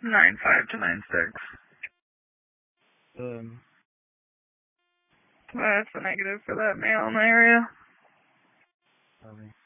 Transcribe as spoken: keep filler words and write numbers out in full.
Nine five to nine six. Um. That's a negative for that male in the area. Copy.